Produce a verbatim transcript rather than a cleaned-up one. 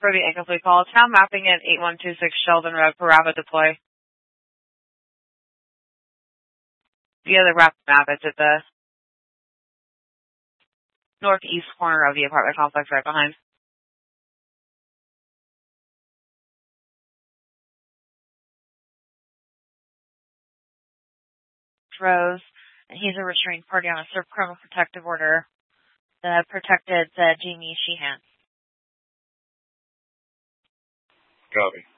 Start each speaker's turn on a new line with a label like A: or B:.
A: for the incomplete call. It's now mapping in eight one two six Sheldon Road for rapid deploy. Via the rapid map, it's at the northeast corner of the apartment complex right behind. Rose, and he's a restrained party on a served criminal protective order. The protected, uh, Jamie Sheehan.
B: Copy.